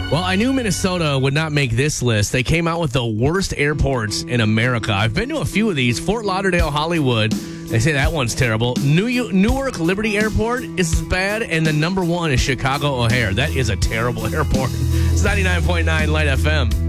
Well, I knew Minnesota would not make this list. They came out with the worst airports in America. I've been to a few of these. Fort Lauderdale, Hollywood. They say that one's terrible. Newark Liberty Airport is bad, and the number one is Chicago O'Hare. That is a terrible airport. It's 99.9 Light FM.